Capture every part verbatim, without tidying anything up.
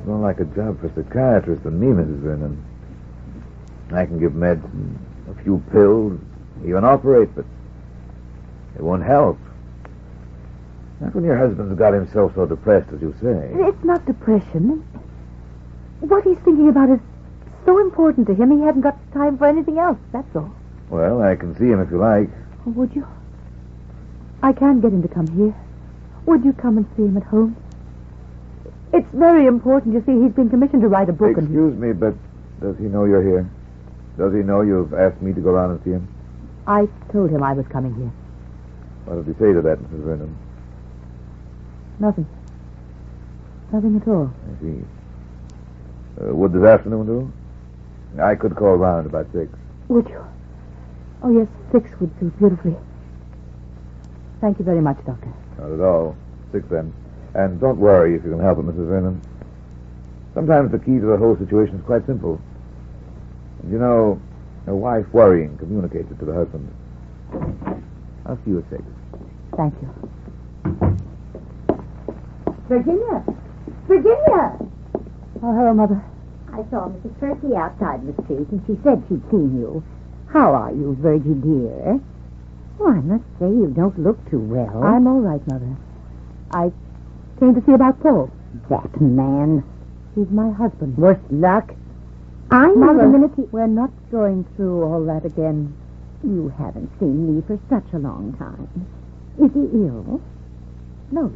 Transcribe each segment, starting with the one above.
more like a job for a psychiatrist than me, Missus Vernon. I can give meds, a few pills, even operate, but it won't help. Not when your husband's got himself so depressed as you say. It's not depression. What he's thinking about is so important to him, he hasn't got time for anything else, that's all. Well, I can see him if you like. Oh, would you? I can't get him to come here. Would you come and see him at home? It's very important. You see, he's been commissioned to write a book. Excuse and... me, but does he know you're here? Does he know you've asked me to go around and see him? I told him I was coming here. What did he say to that, Missus Vernon? Nothing. Nothing at all. I see. Uh, would this afternoon do? I could call round about six. Would you? Oh, yes, six would suit beautifully. Thank you very much, Doctor. Not at all. Six, then. And don't worry if you can help it, Missus Vernon. Sometimes the key to the whole situation is quite simple. And you know, a wife worrying communicates it to the husband. I'll see you at six. Thank you. Virginia! Virginia! Oh, hello, Mother. I saw Missus Percy outside the street, and she said she'd seen you. How are you, Virgie, dear? Oh, I must say you don't look too well. I'm all right, Mother. I came to see about Paul. That man. He's my husband. Worse luck. I Mother, never... minute he... We're not going through all that again. You haven't seen me for such a long time. Is he ill? No.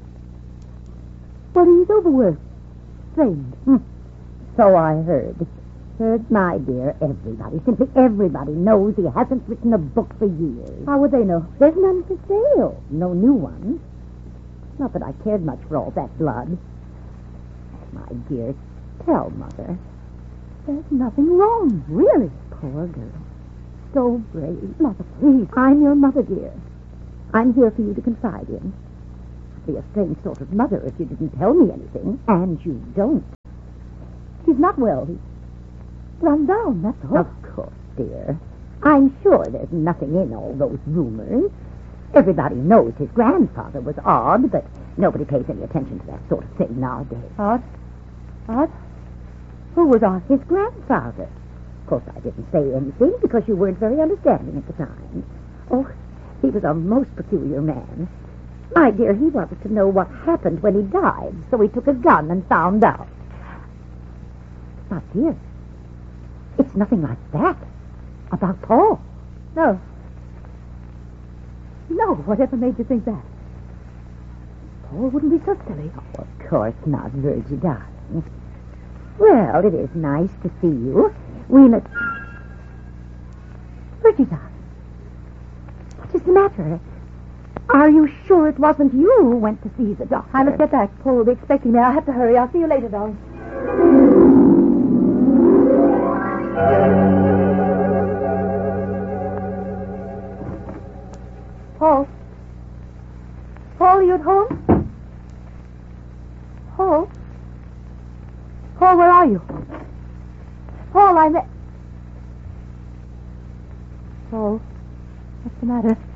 Well, he's overworked. Strained. Hmm. So I heard. Heard, my dear, everybody, simply everybody knows he hasn't written a book for years. How would they know? There's none for sale. No new ones. Not that I cared much for all that blood. My dear, tell Mother. There's nothing wrong, really. Poor girl. So brave. Mother, please. I'm your mother, dear. I'm here for you to confide in. I'd be a strange sort of mother if you didn't tell me anything, and you don't. He's not well. He's run down, that's all. Of course, dear. I'm sure there's nothing in all those rumors. Everybody knows his grandfather was odd, but nobody pays any attention to that sort of thing nowadays. Odd? Odd? Who was odd? His grandfather. Of course, I didn't say anything because you weren't very understanding at the time. Oh, he was a most peculiar man. My dear, he wanted to know what happened when he died, so he took a gun and found out. My dear, it's nothing like that. About Paul. No. No, whatever made you think that? Paul wouldn't be so silly. Oh, of course not, Virgie, darling. Well, it is nice to see you. We must... Virgie, darling. What is the matter? Are you sure it wasn't you who went to see the doctor? I must get back. Paul will be expecting me. I'll have to hurry. I'll see you later, darling. Paul? Paul, are you at home? Paul? Paul, where are you? Paul, I'm... Paul, what's the matter?